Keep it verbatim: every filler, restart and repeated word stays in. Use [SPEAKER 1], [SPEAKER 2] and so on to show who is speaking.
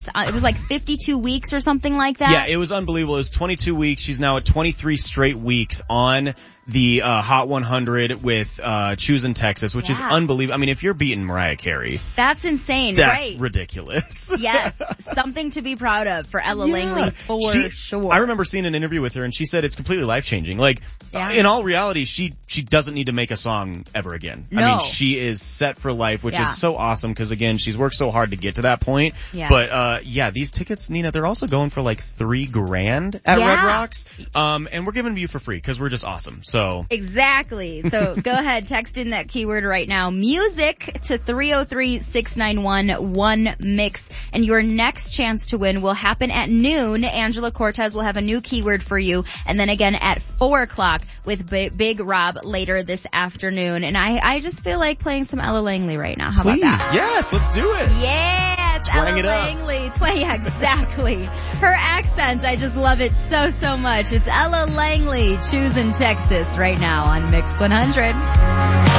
[SPEAKER 1] Uh, it was like fifty-two weeks or something like that.
[SPEAKER 2] Yeah, it was unbelievable. It was twenty-two weeks. She's now at twenty-three straight weeks on the uh, Hot one hundred with uh Choosing Texas, which
[SPEAKER 1] yeah.
[SPEAKER 2] is unbelievable. I mean, if you're beating Mariah Carey,
[SPEAKER 1] that's insane.
[SPEAKER 2] That's
[SPEAKER 1] right.
[SPEAKER 2] ridiculous.
[SPEAKER 1] Yes, something to be proud of for Ella
[SPEAKER 2] yeah.
[SPEAKER 1] Langley for
[SPEAKER 2] she,
[SPEAKER 1] sure.
[SPEAKER 2] I remember seeing an interview with her, and she said it's completely life changing. Like,
[SPEAKER 1] yeah.
[SPEAKER 2] in all reality, she she doesn't need to make a song ever again.
[SPEAKER 1] No.
[SPEAKER 2] I mean, she is set for life, which
[SPEAKER 1] yeah.
[SPEAKER 2] is so awesome because again, she's worked so hard to get to that point.
[SPEAKER 1] Yes.
[SPEAKER 2] But uh yeah, these tickets, Nina, they're also going for like three grand at
[SPEAKER 1] yeah.
[SPEAKER 2] Red Rocks, um, and we're giving them to you for free because we're just awesome. So
[SPEAKER 1] exactly. So go ahead, text in that keyword right now, music, to three oh three, six nine one, one mix, and your next chance to win will happen at noon. Angela Cortez will have a new keyword for you, and then again at four o'clock with B- Big Rob later this afternoon. And I, I just feel like playing some Ella Langley right now. How
[SPEAKER 2] Please.
[SPEAKER 1] about that?
[SPEAKER 2] Yes, let's do it.
[SPEAKER 1] Yeah, it's
[SPEAKER 2] Twang
[SPEAKER 1] Ella
[SPEAKER 2] it up.
[SPEAKER 1] Langley. Twang, yeah, exactly. Her accent, I just love it so, so much. It's Ella Langley, Choosing Texas right now on Mix one hundred.